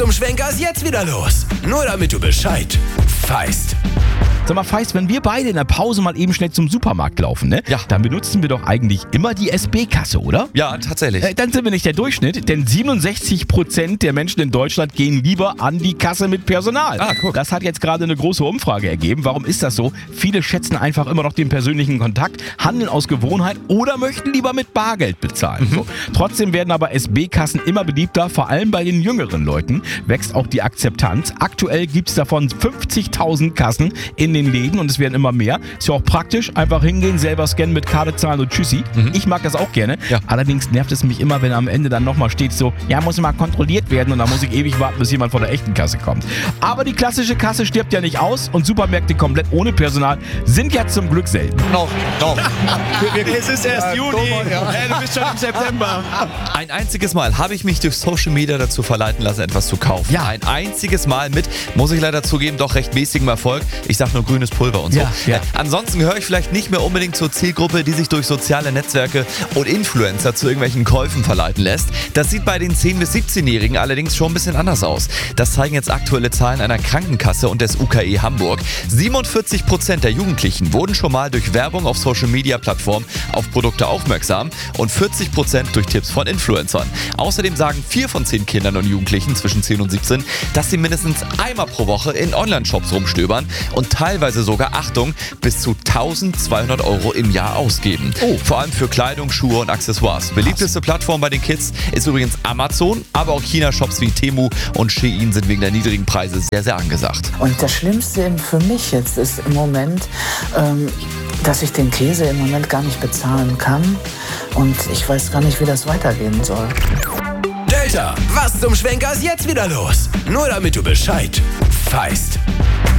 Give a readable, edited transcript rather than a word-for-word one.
Zum Schwenker ist jetzt wieder los. Nur damit du Bescheid weißt. Sag mal, Feist, wenn wir beide in der Pause mal eben schnell zum Supermarkt laufen, ne? Ja. Dann benutzen wir doch eigentlich immer die SB-Kasse, oder? Ja, tatsächlich. Dann sind wir nicht der Durchschnitt, denn 67% der Menschen in Deutschland gehen lieber an die Kasse mit Personal. Ah, guck. Das hat jetzt gerade eine große Umfrage ergeben. Warum ist das so? Viele schätzen einfach immer noch den persönlichen Kontakt, handeln aus Gewohnheit oder möchten lieber mit Bargeld bezahlen. So. Trotzdem werden aber SB-Kassen immer beliebter, vor allem bei den jüngeren Leuten wächst auch die Akzeptanz. Aktuell gibt es davon 50.000 Kassen in den Läden und es werden immer mehr. Ist ja auch praktisch, einfach hingehen, selber scannen, mit Karte zahlen und tschüssi. Ich mag das auch gerne. Ja. Allerdings nervt es mich immer, wenn am Ende dann nochmal steht so, ja, muss mal kontrolliert werden und dann muss ich ewig warten, bis jemand von der echten Kasse kommt. Aber die klassische Kasse stirbt ja nicht aus und Supermärkte komplett ohne Personal sind ja zum Glück selten. Noch. Es ist erst Juni. Du bist schon im September. Ein einziges Mal habe ich mich durch Social Media dazu verleiten lassen, etwas zu kaufen. Ja. Ein einziges Mal mit, muss ich leider zugeben, doch recht mäßigem Erfolg. Ich sag nur grünes Pulver und so. Ja. Ansonsten gehöre ich vielleicht nicht mehr unbedingt zur Zielgruppe, die sich durch soziale Netzwerke und Influencer zu irgendwelchen Käufen verleiten lässt. Das sieht bei den 10- bis 17-Jährigen allerdings schon ein bisschen anders aus. Das zeigen jetzt aktuelle Zahlen einer Krankenkasse und des UKE Hamburg. 47% der Jugendlichen wurden schon mal durch Werbung auf Social-Media-Plattformen auf Produkte aufmerksam und 40% durch Tipps von Influencern. Außerdem sagen 4 von 10 Kindern und Jugendlichen zwischen 10 und 17, dass sie mindestens einmal pro Woche in Online-Shops rumstöbern und teilweise sogar, Achtung, bis zu 1.200 € im Jahr ausgeben. Vor allem für Kleidung, Schuhe und Accessoires. Beliebteste Plattform bei den Kids ist übrigens Amazon, aber auch China-Shops wie Temu und Shein sind wegen der niedrigen Preise sehr, sehr angesagt. Und das Schlimmste eben für mich jetzt ist im Moment, dass ich den Käse im Moment gar nicht bezahlen kann und ich weiß gar nicht, wie das weitergehen soll. Delta, was zum Schwenker ist jetzt wieder los? Nur damit du Bescheid weißt.